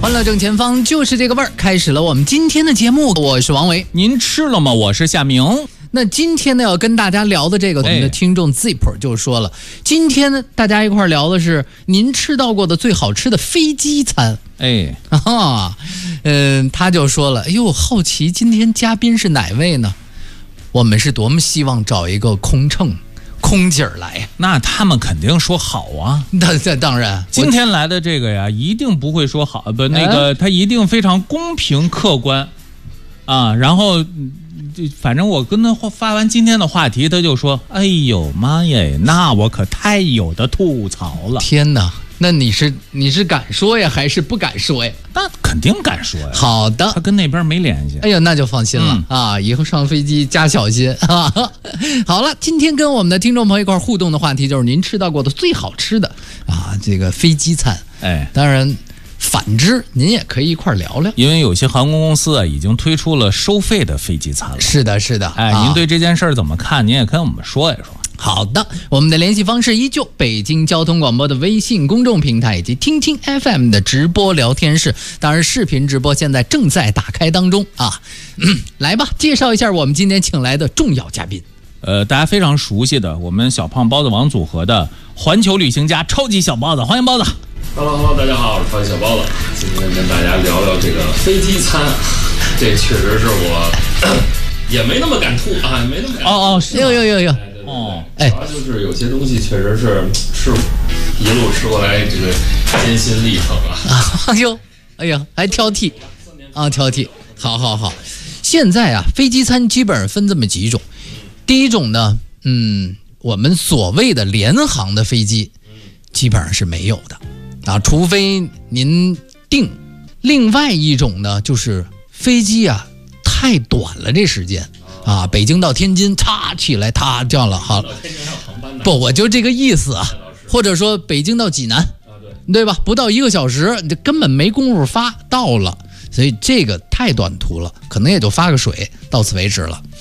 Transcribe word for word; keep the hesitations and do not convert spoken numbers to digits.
欢乐正前方就是这个味儿，开始了我们今天的节目。我是王维， 您吃了吗？我是夏明。 那今天呢，要跟大家聊的这个，我们的听众 Zip 就说了，今天呢，大家一块聊的是您吃到过的最好吃的飞机餐。 哎， 啊，嗯，他就说了，哎呦，好奇今天嘉宾是哪位呢？我们是多么希望找一个空乘。空姐儿来， 那他们肯定说好啊。 那这当然， 今天来的这个呀，一定不会说好，不，那个、哎、他一定非常公平客观啊。然后，反正我跟他发完今天的话题，他就说：“哎呦妈耶，那我可太有的吐槽了。” 天哪！那你是你是敢说呀，还是不敢说呀？ 那肯定敢说呀。 好的， 他跟那边没联系。 哎呀，那就放心了、嗯、啊！以后上飞机加小心啊！好了，今天跟我们的听众朋友一块互动的话题就是您吃到过的最好吃的啊，这个飞机餐。 哎， 当然，反之您也可以一块聊聊， 因为有些航空公司啊已经推出了收费的飞机餐了。 是的，是的。 哎，您对这件事儿怎么看？您也跟我们说一说。 好的，我们的联系方式依旧北京交通广播的微信公众平台以及听听 F M 的直播聊天室，当然视频直播现在正在打开当中啊、嗯。来吧，介绍一下我们今天请来的重要嘉宾。 呃，大家非常熟悉的我们小胖包子王组合的环球旅行家超级小包子，欢迎包子。 Hello Hello， 大家好，我是超级小包子，今天跟大家聊聊这个飞机餐，这确实是我也没那么敢吐啊，也没那么敢吐。 哦哦，是有有有有。 哦，哎，主要就是有些东西确实是是一路吃过来，这个艰辛历程啊。 哎呦，哎呀，还挑剔啊，挑剔。好好好，现在啊，飞机餐基本上分这么几种。第一种呢，嗯，我们所谓的联航的飞机，基本上是没有的啊，除非您订。另外一种呢，就是飞机啊太短了，这时间。啊，北京到天津，嚓起来，嗒这样了，好了，不，我就这个意思啊。或者说北京到济南，对吧？不到一个小时，你根本没工夫发到了，所以这个太短途了，可能也就发个水，到此为止了。